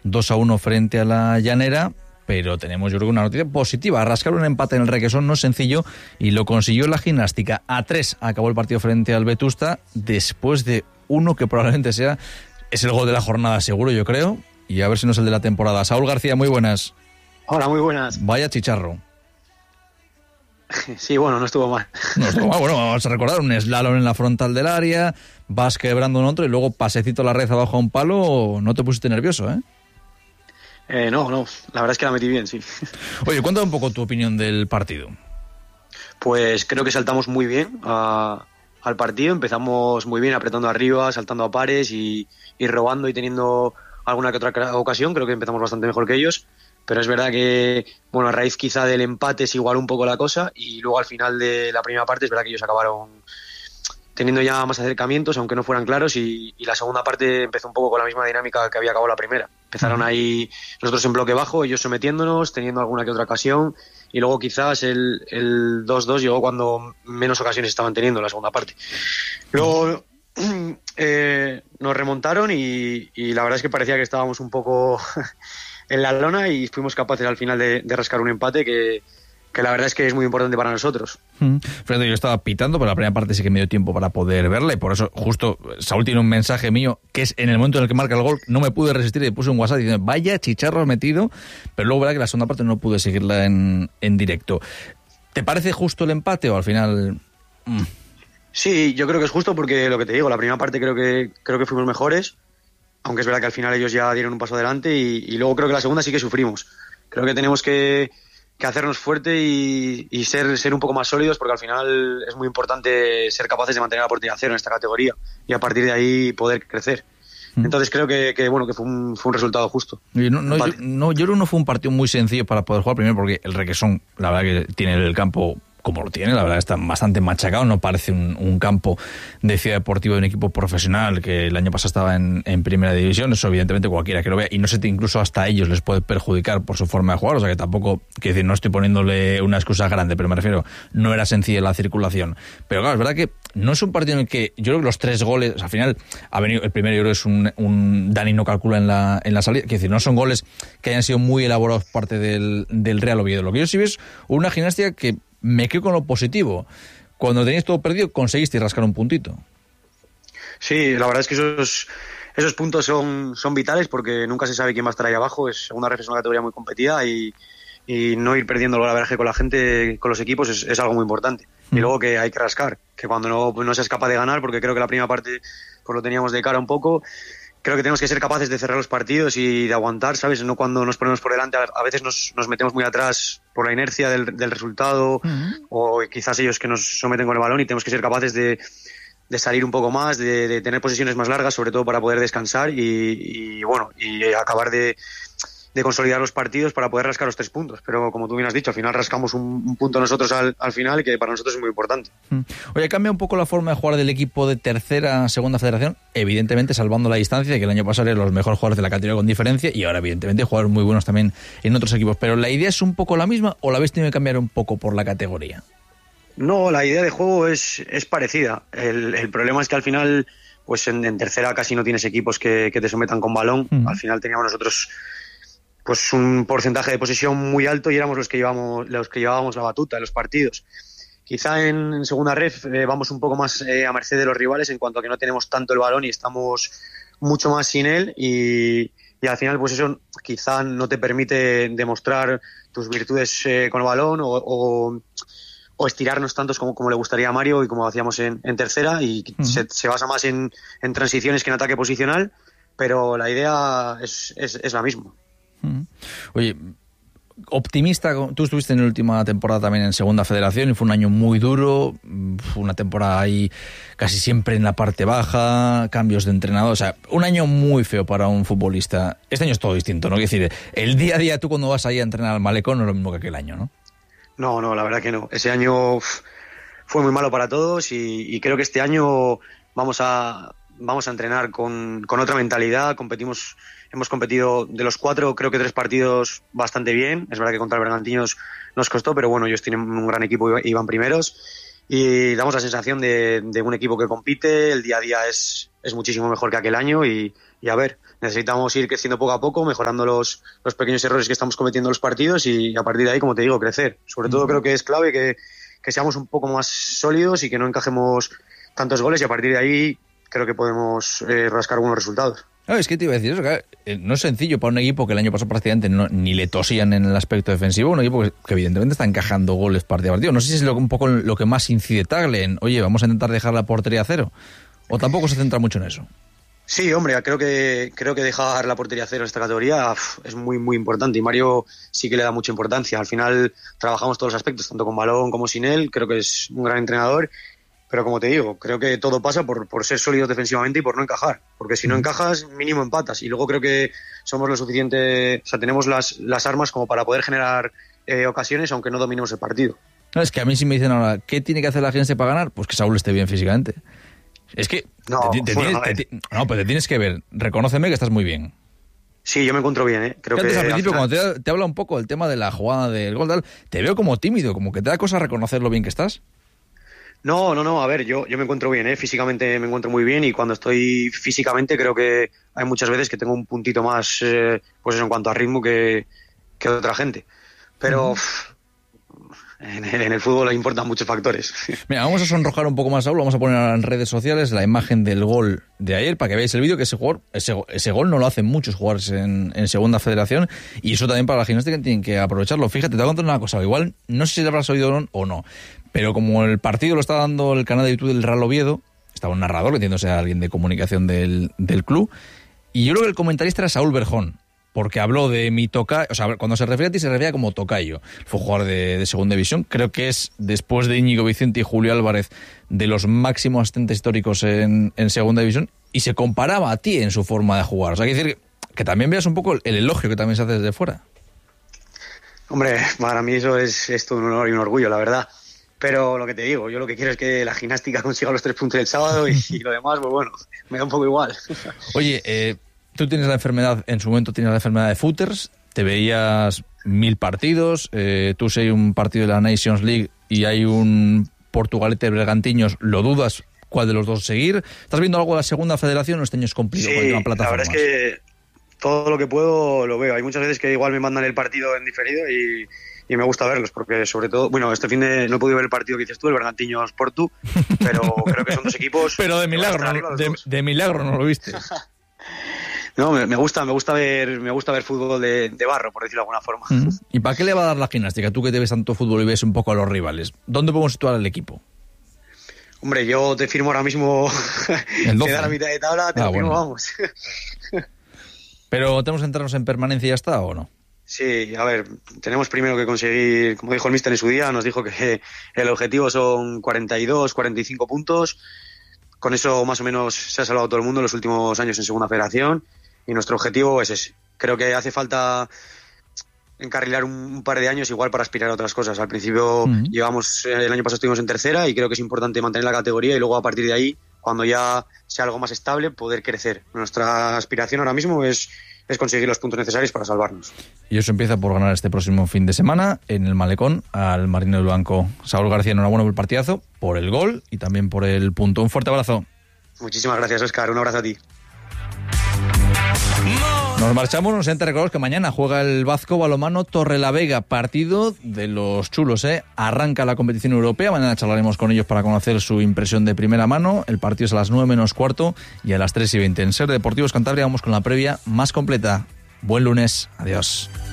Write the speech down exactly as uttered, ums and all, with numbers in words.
dos a uno frente a la Llanera. Pero tenemos, yo creo, una noticia positiva. Rascar un empate en el Requesón no es sencillo y lo consiguió la Gimnástica. A tres acabó el partido frente al Vetusta después de uno que probablemente sea, es el gol de la jornada seguro, yo creo, y a ver si no es el de la temporada. Saúl García, muy buenas. Hola, muy buenas. Vaya chicharro. Sí, bueno, no estuvo mal. No estuvo mal, bueno, vamos a recordar un slalom en la frontal del área, vas quebrando un otro y luego pasecito a la red abajo a un palo. No te pusiste nervioso, ¿eh? Eh, no, no, la verdad es que la metí bien, sí. Oye, cuéntame un poco tu opinión del partido. Pues creo que saltamos muy bien a, al partido, empezamos muy bien apretando arriba, saltando a pares y, y robando y teniendo alguna que otra ocasión, creo que empezamos bastante mejor que ellos, pero es verdad que, bueno, a raíz quizá del empate se igualó un poco la cosa y luego al final de la primera parte es verdad que ellos acabaron teniendo ya más acercamientos, aunque no fueran claros, y, y la segunda parte empezó un poco con la misma dinámica que había acabado la primera. Empezaron ahí nosotros en bloque bajo, ellos sometiéndonos, teniendo alguna que otra ocasión, y luego quizás el, el dos dos llegó cuando menos ocasiones estaban teniendo en la segunda parte. Luego eh, nos remontaron y, y la verdad es que parecía que estábamos un poco en la lona y fuimos capaces al final de, de rascar un empate que que la verdad es que es muy importante para nosotros. Mm. Fíjate, yo estaba pitando, pero la primera parte sí que me dio tiempo para poder verla, y por eso justo Saúl tiene un mensaje mío, que es en el momento en el que marca el gol, no me pude resistir y puse un WhatsApp diciendo, vaya chicharro metido, pero luego verdad que la segunda parte no pude seguirla en, en directo. ¿Te parece justo el empate o al final...? Mm. Sí, yo creo que es justo porque lo que te digo, la primera parte creo que, creo que fuimos mejores, aunque es verdad que al final ellos ya dieron un paso adelante y, y luego creo que la segunda sí que sufrimos. Creo que tenemos que... que hacernos fuerte y, y ser, ser un poco más sólidos, porque al final es muy importante ser capaces de mantener la portería a cero en esta categoría y a partir de ahí poder crecer. Entonces creo que, que bueno que fue un, fue un resultado justo. No, no, yo, no, yo creo que no fue un partido muy sencillo para poder jugar, primero porque el Requesón, la verdad que tiene el campo como lo tiene, la verdad está bastante machacado, no parece un, un campo de Ciudad Deportiva de un equipo profesional que el año pasado estaba en, en primera división. Eso evidentemente cualquiera que lo vea, y no sé, incluso hasta a ellos les puede perjudicar por su forma de jugar, o sea que tampoco, que decir, no estoy poniéndole una excusa grande, pero me refiero, no era sencilla la circulación. Pero claro, es verdad que no es un partido en el que yo creo que los tres goles, o sea, al final ha venido, el primero yo creo que es un, un Dani no calcula en la, en la salida, que decir, no son goles que hayan sido muy elaborados por parte del, del Real Oviedo. Lo que yo sí veo es una Gimnástica que me quedo con lo positivo. Cuando teníais todo perdido, conseguiste rascar un puntito. Sí, la verdad es que esos, esos puntos son, son vitales porque nunca se sabe quién va a estar ahí abajo. Es una es una categoría muy competida y, y no ir perdiendo el golaveraje con la gente, con los equipos, es, es algo muy importante. Mm. Y luego que hay que rascar, que cuando no, no seas capaz de ganar, porque creo que la primera parte pues lo teníamos de cara un poco. Creo que tenemos que ser capaces de cerrar los partidos y de aguantar, ¿sabes? No cuando nos ponemos por delante, a veces nos, nos metemos muy atrás por la inercia del, del resultado, uh-huh. o quizás ellos que nos someten con el balón, y tenemos que ser capaces de, de salir un poco más, de, de tener posiciones más largas, sobre todo para poder descansar y, y bueno, y acabar de, de consolidar los partidos para poder rascar los tres puntos. Pero como tú bien has dicho, al final rascamos un, un punto nosotros al, al final, que para nosotros es muy importante. Oye, cambia un poco la forma de jugar del equipo de tercera a segunda federación, evidentemente salvando la distancia, que el año pasado eran los mejores jugadores de la categoría con diferencia, y ahora evidentemente jugadores muy buenos también en otros equipos. Pero ¿la idea es un poco la misma o la habéis tenido que cambiar un poco por la categoría? No, la idea de juego es, es parecida. El, el problema es que al final, pues en, en tercera casi no tienes equipos que, que te sometan con balón. Uh-huh. Al final teníamos nosotros pues un porcentaje de posesión muy alto y éramos los que llevamos, los que llevábamos la batuta en los partidos. Quizá en, en segunda ref eh, vamos un poco más eh, a merced de los rivales en cuanto a que no tenemos tanto el balón y estamos mucho más sin él, y, y al final pues eso quizá no te permite demostrar tus virtudes eh, con el balón o, o, o estirarnos tantos como, como le gustaría a Mario y como hacíamos en, en tercera, y uh-huh. se, se basa más en, en transiciones que en ataque posicional, pero la idea es, es, es la misma. Oye, optimista, tú estuviste en la última temporada también en segunda federación y fue un año muy duro, fue una temporada ahí casi siempre en la parte baja, cambios de entrenador, o sea, un año muy feo para un futbolista. Este año es todo distinto, ¿no? Quiero decir, el día a día tú cuando vas ahí a entrenar al Malecón no es lo mismo que aquel año, ¿no? No, no, la verdad que no. Ese año uf, fue muy malo para todos y, y creo que este año vamos a vamos a entrenar con, con otra mentalidad. Competimos, hemos competido de los cuatro, creo que tres partidos bastante bien. Es verdad que contra el Bergantiños nos costó, pero bueno, ellos tienen un gran equipo y van primeros. y damos la sensación de, de un equipo que compite, el día a día es, es muchísimo mejor que aquel año y, y a ver, necesitamos ir creciendo poco a poco, mejorando los, los pequeños errores que estamos cometiendo en los partidos y a partir de ahí, como te digo, crecer. Sobre todo creo que es clave que, que seamos un poco más sólidos y que no encajemos tantos goles y a partir de ahí creo que podemos eh, rascar algunos resultados. No, es que te iba a decir eso, que no es sencillo para un equipo que el año pasado prácticamente no, ni le tosían en el aspecto defensivo, un equipo que, que evidentemente está encajando goles partido a partido. No sé si es lo, un poco lo que más incide Tagle en, oye, vamos a intentar dejar la portería a cero, o tampoco se centra mucho en eso. Sí, hombre, creo que creo que dejar la portería a cero en esta categoría uf, es muy muy importante y Mario sí que le da mucha importancia. Al final trabajamos todos los aspectos, tanto con balón como sin él, creo que es un gran entrenador. Pero como te digo, creo que todo pasa por, por ser sólidos defensivamente y por no encajar. Porque si no encajas, mínimo empatas. Y luego creo que somos lo suficiente, o sea, tenemos las, las armas como para poder generar eh, ocasiones, aunque no dominemos el partido. No, es que a mí si me dicen ahora, ¿qué tiene que hacer la gente para ganar? Pues que Saúl esté bien físicamente. Es que no, te, te bueno, tienes, te, no, pero te tienes que ver. Reconóceme que estás muy bien. Sí, yo me encuentro bien, ¿eh? Creo que antes, al principio, al final... cuando te, te habla un poco del tema de la jugada del gol, tal, te veo como tímido, como que te da cosa reconocer lo bien que estás. No, no, no, a ver, yo, yo me encuentro bien, ¿eh? Físicamente me encuentro muy bien y cuando estoy físicamente creo que hay muchas veces que tengo un puntito más, eh, pues eso, en cuanto a ritmo que, que otra gente. Pero... Uh-huh. En, en el fútbol importan muchos factores. Mira, vamos a sonrojar un poco más, Saúl. Vamos a poner en redes sociales la imagen del gol de ayer para que veáis el vídeo, que ese, jugador, ese, ese gol no lo hacen muchos jugadores en, en Segunda Federación y eso también para la gimnástica tienen que aprovecharlo. Fíjate, te voy a contar una cosa. Igual, no sé si lo habrás oído o no, pero como el partido lo está dando el canal de YouTube del Real Oviedo, estaba un narrador, que entiendo sea alguien de comunicación del, del club, y yo creo que el comentarista era Saúl Berjón, porque habló de mi tocayo, o sea, cuando se refiere a ti se refiere como tocayo. Fue jugador de, de Segunda División, creo que es, después de Íñigo Vicente y Julio Álvarez, de los máximos asistentes históricos en, en Segunda División, y se comparaba a ti en su forma de jugar. O sea, hay que decir que también veas un poco el, el elogio que también se hace desde fuera. Hombre, para mí eso es, es todo un honor y un orgullo, la verdad. Pero lo que te digo, yo lo que quiero es que la gimnástica consiga los tres puntos del sábado y, y lo demás, pues bueno, me da un poco igual. Oye, eh... tú tienes la enfermedad, en su momento tienes la enfermedad de footers, te veías mil partidos, eh, tú si hay un partido de la Nations League y hay un Portugalete Bergantiños, ¿lo dudas cuál de los dos seguir? ¿Estás viendo algo de la Segunda Federación o este año es cumplido? Sí, con la verdad es que todo lo que puedo lo veo. Hay muchas veces que igual me mandan el partido en diferido y, y me gusta verlos, porque sobre todo, bueno, este fin de no he podido ver el partido que dices tú, el Bergantiños Portu, pero creo que son dos equipos... Pero de milagro, no, de, de milagro no lo viste. No, me, me gusta, me gusta ver, me gusta ver fútbol de, de barro, por decirlo de alguna forma. Mm. ¿Y para qué le va a dar la gimnástica? Tú que te ves tanto fútbol y ves un poco a los rivales. ¿Dónde podemos situar el equipo? Hombre, yo te firmo ahora mismo quedar a mitad de tabla, te ah, lo firmo, bueno. Vamos. ¿Pero tenemos que centrarnos en permanencia y ya está o no? Sí, a ver, tenemos primero que conseguir, como dijo el míster en su día, nos dijo que el objetivo son cuarenta y dos, cuarenta y cinco puntos. Con eso más o menos se ha salvado todo el mundo en los últimos años en Segunda Federación. Y nuestro objetivo es ese. Creo que hace falta encarrilar un, un par de años igual para aspirar a otras cosas. Al principio uh-huh. llevamos, el año pasado estuvimos en tercera y creo que es importante mantener la categoría y luego a partir de ahí, cuando ya sea algo más estable, poder crecer. Nuestra aspiración ahora mismo es, es conseguir los puntos necesarios para salvarnos. Y eso empieza por ganar este próximo fin de semana en el Malecón al Marino del Blanco. Saúl García, enhorabuena por el partidazo, por el gol y también por el punto. Un fuerte abrazo. Muchísimas gracias, Óscar. Un abrazo a ti. Nos marchamos, nos entra recordaros que mañana juega el Vazco Balonmano Torrelavega, partido de los chulos, ¿eh? Arranca la competición europea, mañana charlaremos con ellos para conocer su impresión de primera mano. El partido es a las nueve menos cuarto y a las tres y veinte. En Ser Deportivos Cantabria vamos con la previa más completa. Buen lunes, adiós.